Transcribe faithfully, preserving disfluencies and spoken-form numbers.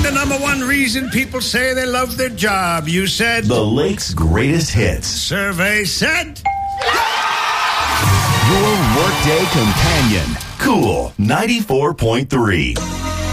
the number one reason people say they love their job? You said... The Lake's greatest hits. Survey said... Your workday companion. Cool ninety-four point three.